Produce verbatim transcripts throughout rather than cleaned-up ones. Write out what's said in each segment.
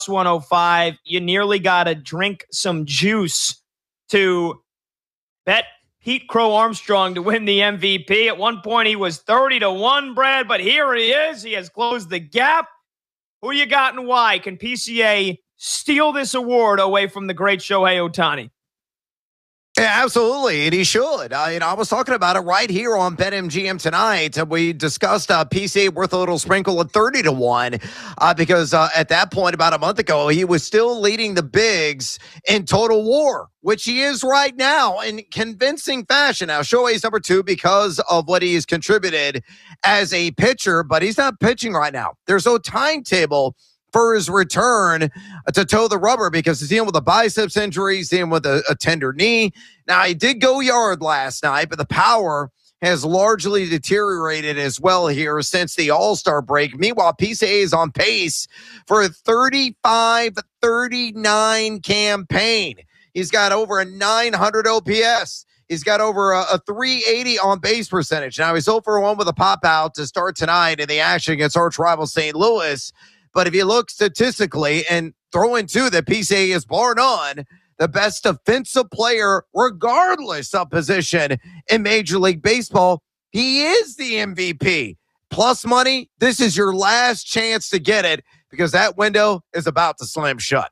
one oh five. You nearly got to drink some juice to bet Pete Crow Armstrong to win the M V P. At one point, he was thirty to one, Brad, but here he is. He has closed the gap. Who you got and why? Can P C A steal this award away from the great Shohei Ohtani? Yeah, absolutely, and he should. Uh, you know, I was talking about it right here on BetMGM tonight. Uh, we discussed uh, P C A worth a little sprinkle at thirty to one uh, because uh, at that point, about a month ago, he was still leading the bigs in total WAR, which he is right now in convincing fashion. Now, Shohei's number two because of what he's contributed as a pitcher, but he's not pitching right now. There's no timetable for his return to toe the rubber because he's dealing with a biceps injury, he's dealing with a, a tender knee. Now, he did go yard last night, but the power has largely deteriorated as well here since the All-Star break. Meanwhile, P C A is on pace for a thirty-five thirty-nine campaign. He's got over a nine hundred O P S. He's got over a, a three eighty on base percentage. Now, he's oh for one with a pop-out to start tonight in the action against arch rival Saint Louis. But if you look statistically and throw in two that P C A is bar none the best defensive player regardless of position in Major League Baseball, he is the M V P. Plus money, this is your last chance to get it because that window is about to slam shut.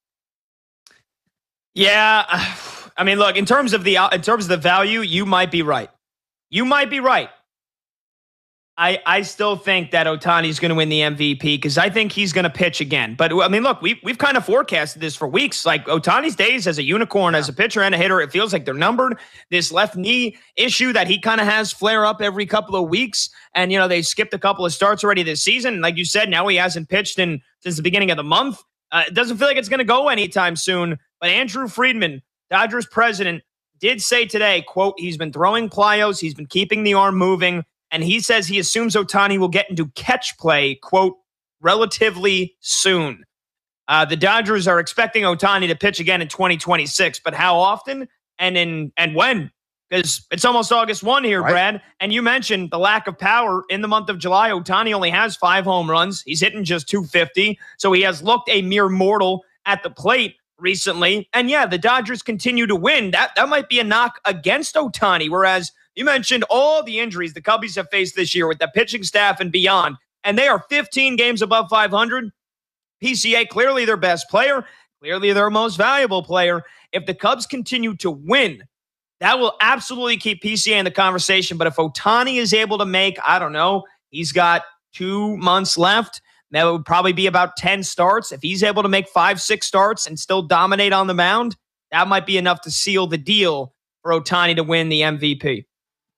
Yeah, I mean, look, in terms of the in terms of the value, you might be right. You might be right. I, I still think that Ohtani's going to win the M V P because I think he's going to pitch again. But, I mean, look, we, we've kind of forecasted this for weeks. Like, Ohtani's days as a unicorn, yeah. as a pitcher and a hitter, it feels like they're numbered. This left knee issue that he kind of has flare up every couple of weeks. And, you know, they skipped a couple of starts already this season. Like you said, now he hasn't pitched in since the beginning of the month. Uh, it doesn't feel like it's going to go anytime soon. But Andrew Friedman, Dodgers president, did say today, quote, he's been throwing plyos. He's been keeping the arm moving. And he says he assumes Ohtani will get into catch play, quote, relatively soon. Uh, the Dodgers are expecting Ohtani to pitch again in twenty twenty-six, but how often and in and when? Because it's almost August first here, right. Brad. And you mentioned the lack of power in the month of July. Ohtani only has five home runs. He's hitting just two fifty. So he has looked a mere mortal at the plate recently. And yeah, the Dodgers continue to win. That, that might be a knock against Ohtani, whereas you mentioned all the injuries the Cubbies have faced this year with the pitching staff and beyond, and they are fifteen games above five hundred. P C A, clearly their best player, clearly their most valuable player. If the Cubs continue to win, that will absolutely keep P C A in the conversation. But if Ohtani is able to make, I don't know, he's got two months left, that would probably be about ten starts. If he's able to make five, six starts and still dominate on the mound, that might be enough to seal the deal for Ohtani to win the M V P.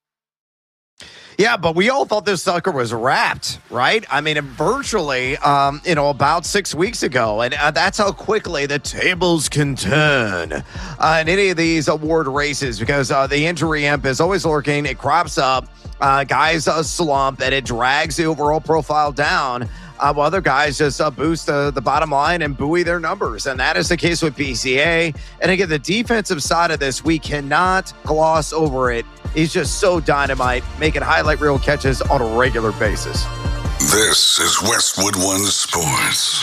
Yeah, but we all thought this sucker was wrapped, right? I mean, virtually, um, you know, about six weeks ago. And uh, that's how quickly the tables can turn uh, in any of these award races because uh, the injury imp is always lurking. It crops up. Uh, guys uh, slump, and it drags the overall profile down. Uh, while other guys just uh, boost the, the bottom line and buoy their numbers. And that is the case with P C A. And again, the defensive side of this, we cannot gloss over it. He's just so dynamite, making highlight reel catches on a regular basis. This is Westwood One Sports.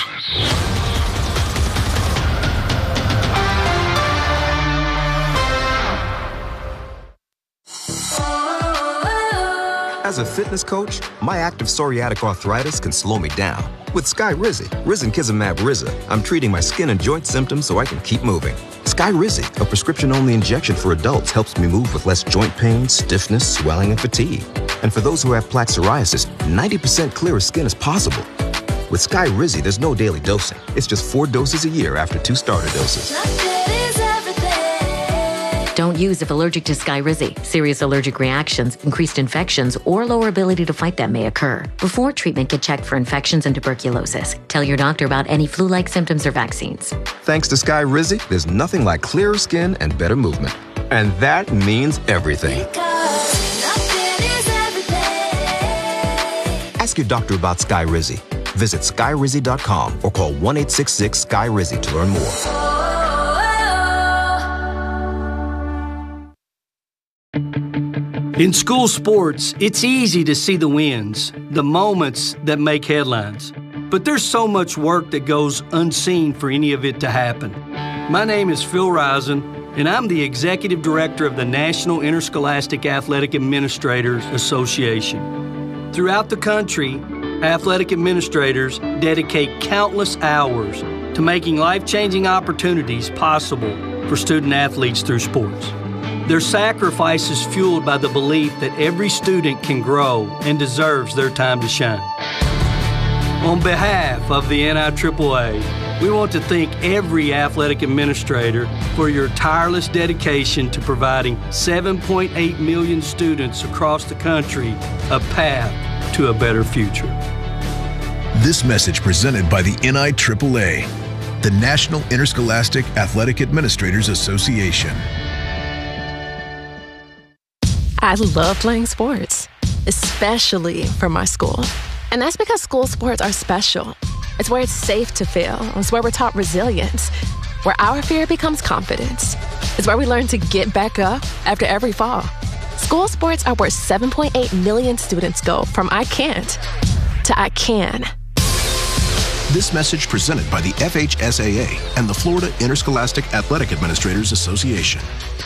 As a fitness coach, my active psoriatic arthritis can slow me down. With Skyrizi, risankizumab Riza, I'm treating my skin and joint symptoms so I can keep moving. Skyrizi, a prescription-only injection for adults, helps me move with less joint pain, stiffness, swelling, and fatigue. And for those who have plaque psoriasis, ninety percent clearer skin is possible. With Skyrizi, there's no daily dosing. It's just four doses a year after two starter doses. Don't use if allergic to Skyrizi. Serious allergic reactions, increased infections, or lower ability to fight them may occur. Before treatment, get checked for infections and tuberculosis. Tell your doctor about any flu-like symptoms or vaccines. Thanks to Skyrizi, there's nothing like clearer skin and better movement. And that means everything. Ask your doctor about Skyrizi. Visit Skyrizi dot com or call one eight six six Sky Rizi to learn more. In school sports, it's easy to see the wins, the moments that make headlines. But there's so much work that goes unseen for any of it to happen. My name is Phil Risen, and I'm the Executive Director of the National Interscholastic Athletic Administrators Association. Throughout the country, athletic administrators dedicate countless hours to making life-changing opportunities possible for student-athletes through sports. Their sacrifice is fueled by the belief that every student can grow and deserves their time to shine. On behalf of the N I triple A, we want to thank every athletic administrator for your tireless dedication to providing seven point eight million students across the country a path to a better future. This message presented by the N I triple A, the National Interscholastic Athletic Administrators Association. I love playing sports, especially for my school. And that's because school sports are special. It's where it's safe to fail. It's where we're taught resilience, where our fear becomes confidence. It's where we learn to get back up after every fall. School sports are where seven point eight million students go from I can't to I can. This message presented by the F H S A A and the Florida Interscholastic Athletic Administrators Association.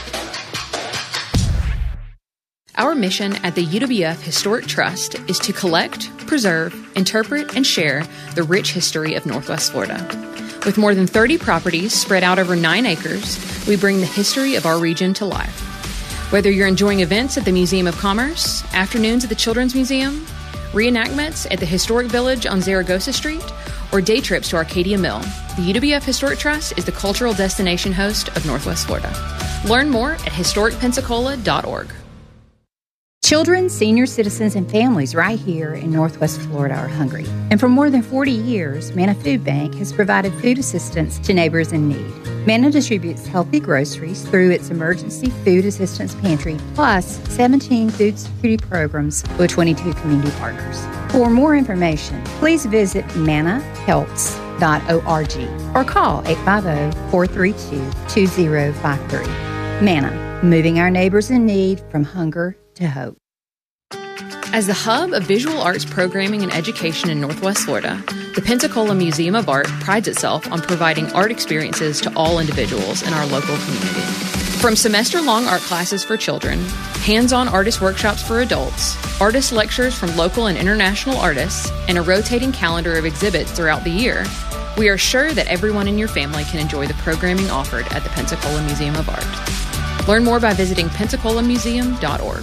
Our mission at the U W F Historic Trust is to collect, preserve, interpret, and share the rich history of Northwest Florida. With more than thirty properties spread out over nine acres, we bring the history of our region to life. Whether you're enjoying events at the Museum of Commerce, afternoons at the Children's Museum, reenactments at the Historic Village on Zaragoza Street, or day trips to Arcadia Mill, the U W F Historic Trust is the cultural destination host of Northwest Florida. Learn more at historic pensacola dot org. Children, senior citizens, and families right here in Northwest Florida are hungry. And for more than forty years, Manna Food Bank has provided food assistance to neighbors in need. Manna distributes healthy groceries through its Emergency Food Assistance Pantry, plus seventeen food security programs with twenty-two community partners. For more information, please visit manna helps dot org or call eight five zero, four three two, two zero five three. Manna, moving our neighbors in need from hunger to hope. As the hub of visual arts programming and education in Northwest Florida, the Pensacola Museum of Art prides itself on providing art experiences to all individuals in our local community. From semester-long art classes for children, hands-on artist workshops for adults, artist lectures from local and international artists, and a rotating calendar of exhibits throughout the year, we are sure that everyone in your family can enjoy the programming offered at the Pensacola Museum of Art. Learn more by visiting pensacola museum dot org.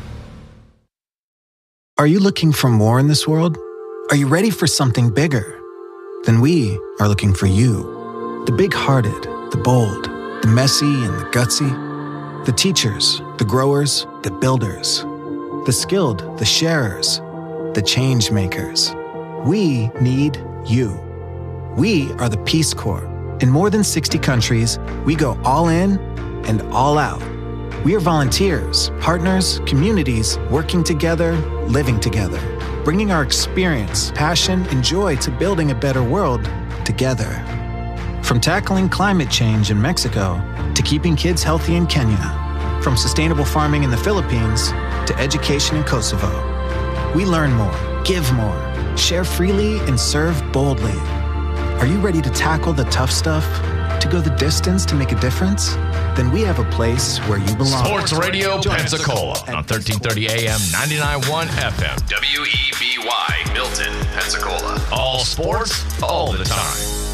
Are you looking for more in this world? Are you ready for something bigger? Then we are looking for you. The big-hearted, the bold, the messy and the gutsy. The teachers, the growers, the builders. The skilled, the sharers, the change makers. We need you. We are the Peace Corps. In more than sixty countries, we go all in and all out. We are volunteers, partners, communities, working together, living together, bringing our experience, passion, and joy to building a better world together. From tackling climate change in Mexico to keeping kids healthy in Kenya, from sustainable farming in the Philippines to education in Kosovo. We learn more, give more, share freely, and serve boldly. Are you ready to tackle the tough stuff? To go the distance to make a difference? Then we have a place where you belong. Sports Radio Pensacola on thirteen thirty A M, ninety-nine point one F M. W E B Y, Milton, Pensacola. All sports, all the time.